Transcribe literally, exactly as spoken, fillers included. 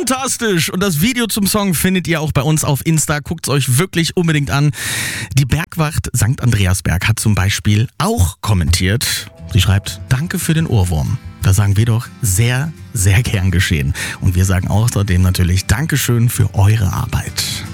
Fantastisch! Und das Video zum Song findet ihr auch bei uns auf Insta. Guckt's euch wirklich unbedingt an. Die Bergwacht Sankt Andreasberg hat zum Beispiel auch kommentiert. Sie schreibt, danke für den Ohrwurm. Da sagen wir doch sehr, sehr gern geschehen. Und wir sagen außerdem natürlich Dankeschön für eure Arbeit.